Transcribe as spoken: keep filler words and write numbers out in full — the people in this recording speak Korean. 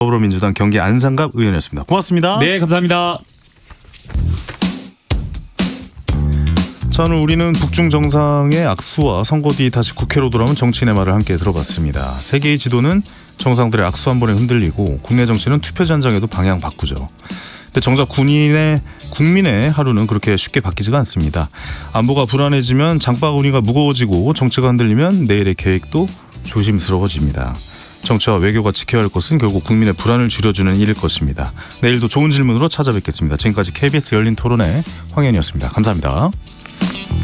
더불어민주당 경기 안산갑 의원이었습니다. 고맙습니다. 네, 감사합니다. 자, 오늘 우리는 북중 정상의 악수와 선거 뒤 다시 국회로 돌아온 정치인의 말을 함께 들어봤습니다. 세계의 지도는 정상들의 악수 한 번에 흔들리고 국내 정치는 투표전장에도 방향 바꾸죠. 근데 정작 군인의 국민의 하루는 그렇게 쉽게 바뀌지가 않습니다. 안보가 불안해지면 장바구니가 무거워지고 정치가 흔들리면 내일의 계획도 조심스러워집니다. 정치와 외교가 지켜야 할 것은 결국 국민의 불안을 줄여주는 일일 것입니다. 내일도 좋은 질문으로 찾아뵙겠습니다. 지금까지 케이비에스 열린 토론의 황현이었습니다. 감사합니다.